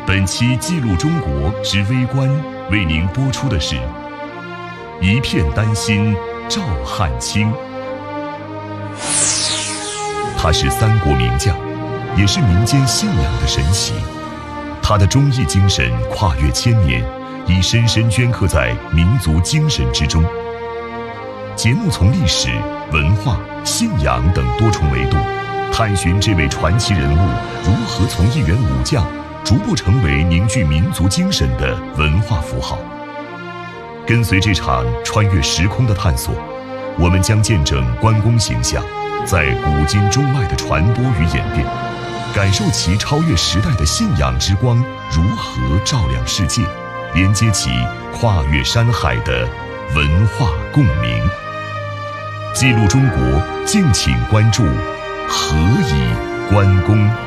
本期记录中国之微观为您播出的是一片丹心照汗青。他是三国名将，也是民间信仰的神奇。他的忠义精神跨越千年，已深深镌刻在民族精神之中。节目从历史、文化、信仰等多重维度，探寻这位传奇人物如何从一员武将逐步成为凝聚民族精神的文化符号。跟随这场穿越时空的探索，我们将见证关公形象在古今中外的传播与演变，感受其超越时代的信仰之光如何照亮世界，连接起跨越山海的文化共鸣。记录中国，敬请关注何以关公。